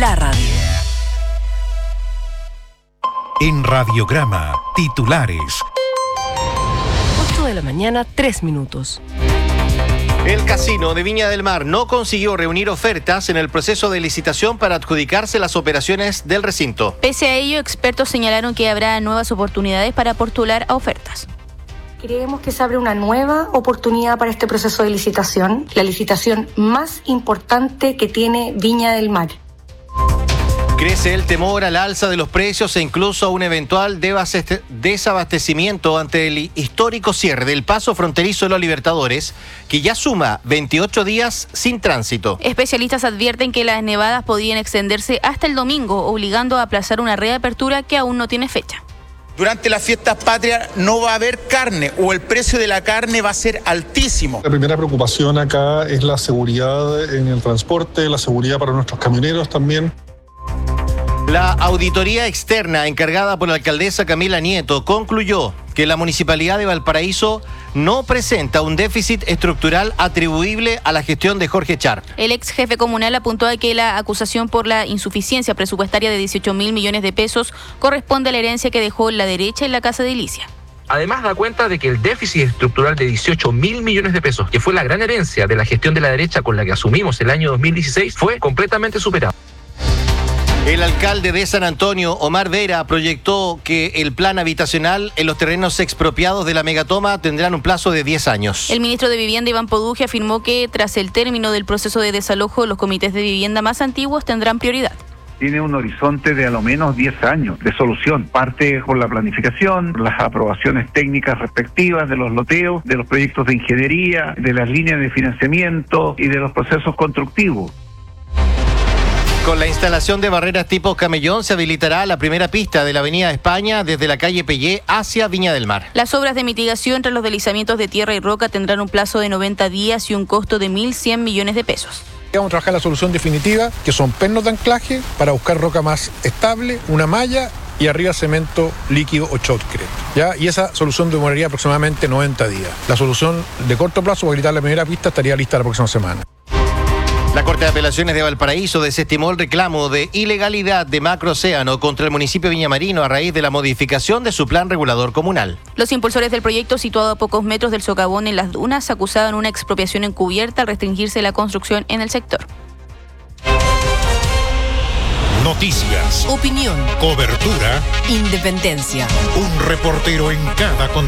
la radio. En Radiograma, titulares. 8 de la mañana, 3 minutos. El casino de Viña del Mar no consiguió reunir ofertas en el proceso de licitación para adjudicarse las operaciones del recinto. Pese a ello, expertos señalaron que habrá nuevas oportunidades para postular a ofertas. Creemos que se abre una nueva oportunidad para este proceso de licitación, la licitación más importante que tiene Viña del Mar. Crece el temor al alza de los precios e incluso a un eventual desabastecimiento ante el histórico cierre del paso fronterizo de los Libertadores, que ya suma 28 días sin tránsito. Especialistas advierten que las nevadas podrían extenderse hasta el domingo, obligando a aplazar una reapertura que aún no tiene fecha. Durante las fiestas patrias no va a haber carne o el precio de la carne va a ser altísimo. La primera preocupación acá es la seguridad en el transporte, la seguridad para nuestros camioneros también. La auditoría externa encargada por la alcaldesa Camila Nieto concluyó que la Municipalidad de Valparaíso no presenta un déficit estructural atribuible a la gestión de Jorge Char. El ex jefe comunal apuntó a que la acusación por la insuficiencia presupuestaria de 18.000 millones de pesos corresponde a la herencia que dejó la derecha en la casa de Ilicia. Además, da cuenta de que el déficit estructural de 18.000 millones de pesos, que fue la gran herencia de la gestión de la derecha con la que asumimos el año 2016, fue completamente superado. El alcalde de San Antonio, Omar Vera, proyectó que el plan habitacional en los terrenos expropiados de la megatoma tendrán un plazo de 10 años. El ministro de Vivienda, Iván Poduje, afirmó que tras el término del proceso de desalojo, los comités de vivienda más antiguos tendrán prioridad. Tiene un horizonte de a lo menos 10 años de solución. Parte con la planificación, las aprobaciones técnicas respectivas de los loteos, de los proyectos de ingeniería, de las líneas de financiamiento y de los procesos constructivos. Con la instalación de barreras tipo camellón se habilitará la primera pista de la avenida España desde la calle Pellé hacia Viña del Mar. Las obras de mitigación tras los deslizamientos de tierra y roca tendrán un plazo de 90 días y un costo de 1.100 millones de pesos. Vamos a trabajar la solución definitiva, que son pernos de anclaje para buscar roca más estable, una malla y arriba cemento líquido o shotcrete, ¿ya? Y esa solución demoraría aproximadamente 90 días. La solución de corto plazo para habilitar la primera pista estaría lista la próxima semana. La Corte de Apelaciones de Valparaíso desestimó el reclamo de ilegalidad de Macroocéano contra el municipio de Viña Marino a raíz de la modificación de su plan regulador comunal. Los impulsores del proyecto, situado a pocos metros del socavón en Las Dunas, acusaban una expropiación encubierta al restringirse la construcción en el sector. Noticias, Opinión, cobertura, independencia. un reportero en cada